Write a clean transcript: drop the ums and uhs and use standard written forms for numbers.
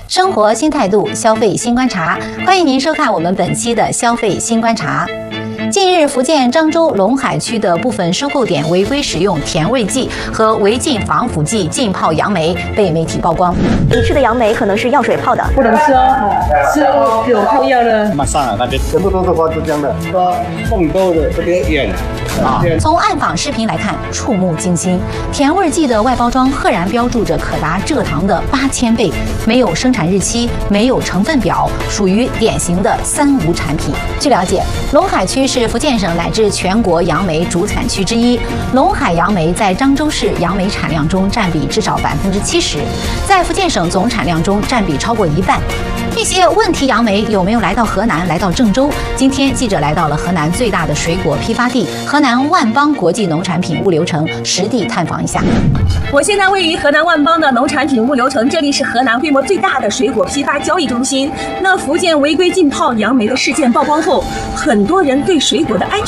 生活新态度，消费新观察，欢迎您收看我们本期的消费新观察。近日，福建漳州龙海区的部分收购点违规使用甜味剂和违禁防腐剂浸泡杨梅，被媒体曝光。 你吃的杨梅可能是药水泡的， 不能吃哦，吃有泡药的。 马上那边全部都是花枝浆的， 凤豆的这个眼。 从暗访视频来看，触目惊心。甜味剂的外包装赫然标注着可达蔗糖的8000倍，没有生产日期，没有成分表，属于典型的3无产品。据了解，龙海区是福建省乃至全国杨梅主产区之一。龙海杨梅在漳州市杨梅产量中占比至少70%，在福建省总产量中占比超过1半。一些问题杨梅有没有来到河南，来到郑州？今天记者来到了河南最大的水果批发地河南万邦国际农产品物流城，实地探访一下。 我现在位于河南万邦的农产品物流城，这里是河南规模最大的水果批发交易中心。那福建违规浸泡杨梅的事件曝光后，很多人对水果的安